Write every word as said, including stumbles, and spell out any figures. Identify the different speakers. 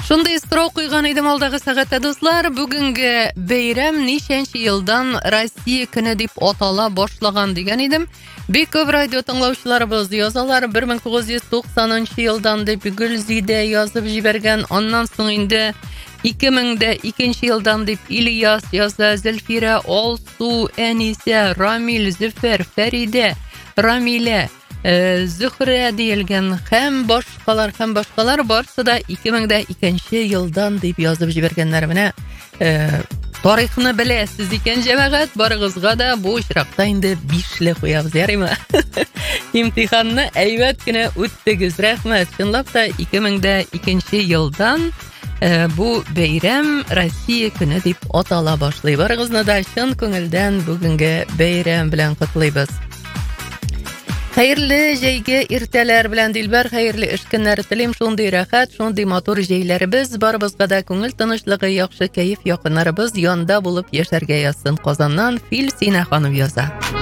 Speaker 1: Шундай сорау куйган идем алдагы сәгатьтә, дуслар. Бүгенге бәйрәм ничәнче елдан Россия көне дип атала башлаган дигән идем. Бик күп радио тыңлаучыларыбыз язалар. бер мең тугыз йөз туксанынчы елдан дип Гөлзидә язып җибәргән. Аннан соң инде ике мең икенче елдан дип Ильяс яза, Зөлфирә, Алсу, Әнисә, Рамил, Зөфәр, Фәридә, Рамилә, Э, Зөхрә диелгән һәм башкалар һәм башкалар барысы да ике мең икенче елдан дип язып җибәргәннәр. Менә э, тарихны беләсез икән җәмәгать, барыгызга да бу очракта инде бишле куябыз, ярыймы? Имтиханны әйбәт кенә үттегез, рәхмәт. Чынлап та ике мең икенче елдан э, бу бәйрәм Россия көне дип атала башлый. Барыгызны да чын күңелдән бүгенге бәйрәм белән котлыйбыз. Хәерле җәйге иртәләр белән Дилбәр, хәерле эш көннәре телим, шундый рәхәт, шундый матур җәйләребез, барыбызга да күңел тынычлыгы, яхшы кәеф, якыннарыбыз янда булып яшәргә язсын. Казаннан Фил Сина ханым яза.